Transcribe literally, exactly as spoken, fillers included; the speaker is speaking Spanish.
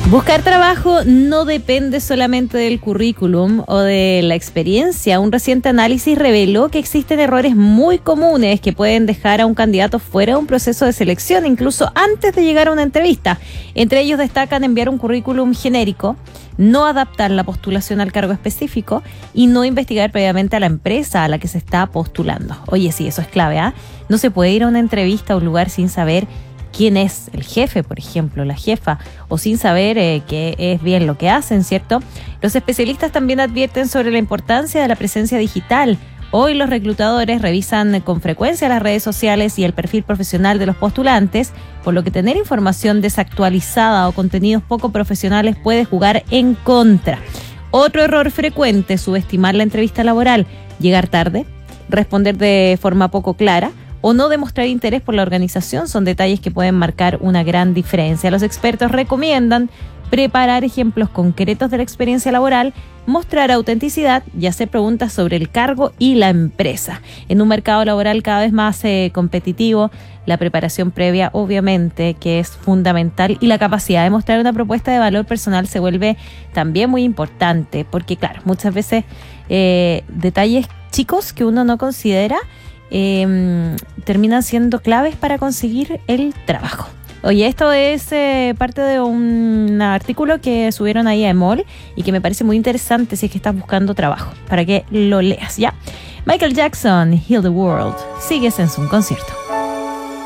Buscar trabajo no depende solamente del currículum o de la experiencia. Un reciente análisis reveló que existen errores muy comunes que pueden dejar a un candidato fuera de un proceso de selección, incluso antes de llegar a una entrevista. Entre ellos destacan enviar un currículum genérico, no adaptar la postulación al cargo específico y no investigar previamente a la empresa a la que se está postulando. Oye, sí, eso es clave, ¿ah? ¿eh? No se puede ir a una entrevista a un lugar sin saber quién es el jefe, por ejemplo, la jefa, o sin saber eh, qué es bien lo que hacen, ¿cierto? Los especialistas también advierten sobre la importancia de la presencia digital. Hoy los reclutadores revisan con frecuencia las redes sociales y el perfil profesional de los postulantes, por lo que tener información desactualizada o contenidos poco profesionales puede jugar en contra. Otro error frecuente es subestimar la entrevista laboral, llegar tarde, responder de forma poco clara, o no demostrar interés por la organización son detalles que pueden marcar una gran diferencia. Los expertos recomiendan preparar ejemplos concretos de la experiencia laboral, mostrar autenticidad y hacer preguntas sobre el cargo y la empresa. En un mercado laboral cada vez más eh, competitivo, la preparación previa obviamente que es fundamental y la capacidad de mostrar una propuesta de valor personal se vuelve también muy importante, porque claro, muchas veces eh, detalles chicos que uno no considera Eh, terminan siendo claves para conseguir el trabajo. Oye, esto es eh, parte de un artículo que subieron ahí a Emol y que me parece muy interesante si es que estás buscando trabajo, para que lo leas, ¿ya? Michael Jackson, Heal the World. Sigues en su concierto.